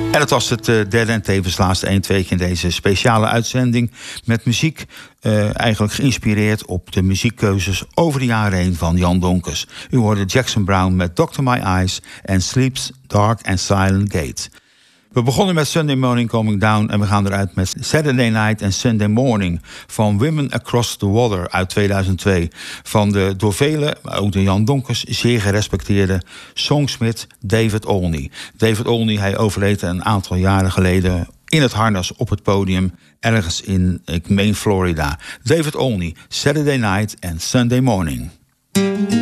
En het was het derde en tevens laatste 1 week in deze speciale uitzending met muziek eigenlijk geïnspireerd op de muziekkeuzes over de jaren heen van Jan Donkers. U hoorde Jackson Browne met Dr. My Eyes en Sleep's Dark and Silent Gate. We begonnen met Sunday Morning Coming Down en we gaan eruit met Saturday Night and Sunday Morning van Women Across the Water uit 2002. Van de door velen, maar ook door Jan Donkers, zeer gerespecteerde songsmith David Olney. David Olney, hij overleed een aantal jaren geleden in het harnas op het podium ergens in, ik meen, Florida. David Olney, Saturday Night and Sunday Morning.